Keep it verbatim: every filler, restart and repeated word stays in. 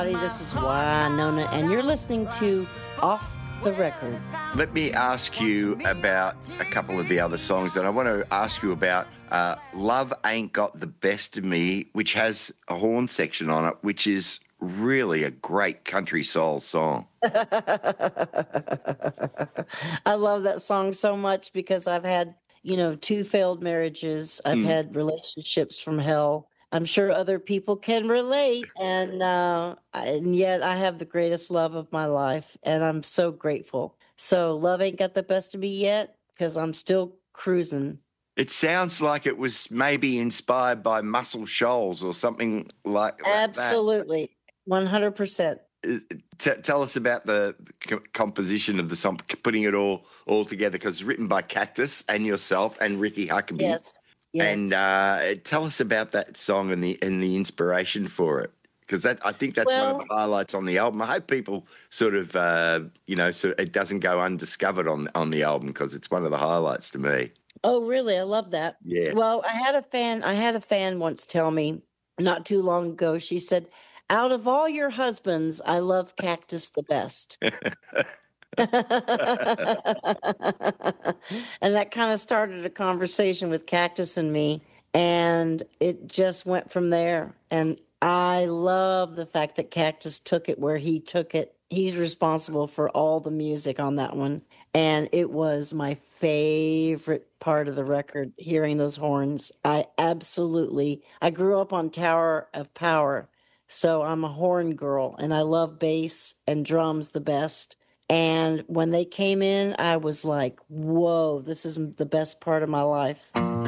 This is Wynonna, and you're listening to Off the Record. Let me ask you about a couple of the other songs, and I want to ask you about uh, Love Ain't Got the Best of Me, which has a horn section on it, which is really a great country soul song. I love that song so much because I've had, you know, two failed marriages. I've mm. had relationships from hell. I'm sure other people can relate, and uh, and yet I have the greatest love of my life, and I'm so grateful. So love ain't got the best of me yet because I'm still cruising. It sounds like it was maybe inspired by Muscle Shoals or something like that. Absolutely, one hundred percent. T- tell us about the co- composition of the song, putting it all all together, because it's written by Cactus and yourself and Ricky Huckabee. Yes. Yes. And uh, tell us about that song and the and the inspiration for it, because that I think that's well, one of the highlights on the album. I hope people sort of uh, you know, so it doesn't go undiscovered on on the album, because it's one of the highlights to me. Oh, really? I love that. Yeah. Well, I had a fan. I had a fan once tell me not too long ago. She said, "Out of all your husbands, I love Cactus the best." And that kind of started a conversation with Cactus and me, and it just went from there. And I love the fact that Cactus took it where he took it. He's responsible for all the music on that one, and it was my favorite part of the record, hearing those horns. I absolutely I grew up on Tower of Power, so I'm a horn girl, and I love bass and drums the best. And when they came in, I was like, whoa, this is the best part of my life.